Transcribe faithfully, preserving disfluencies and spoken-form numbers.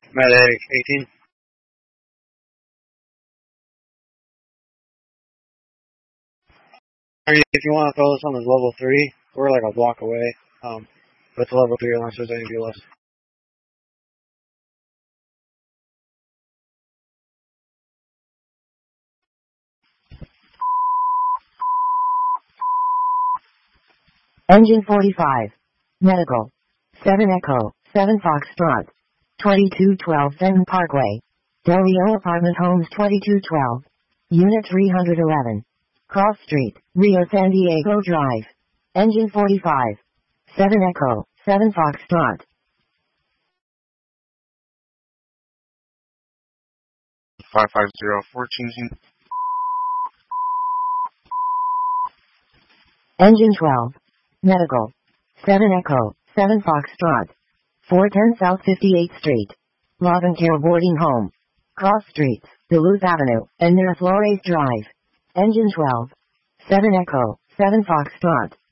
Medic eighteen. If you want to throw this on as level three, we're like a block away. Um, but it's level three unless there's any view left. Engine forty-five. Medical. seven Echo, seven Foxtrot. twenty-two twelve Fenton Parkway. Del Rio Apartment Homes twenty-two twelve. Unit three hundred eleven. Cross Street, Rio San Diego Drive. Engine forty-five. seven Echo, seven Foxtrot. five five zero four changing. Engine twelve. Medical. seven Echo, seven Foxtrot. four ten South fifty-eighth Street. Love and Care Boarding Home. Cross Streets, Duluth Avenue, and Miraflores Drive. Engine twelve. seven Echo, seven Foxtrot.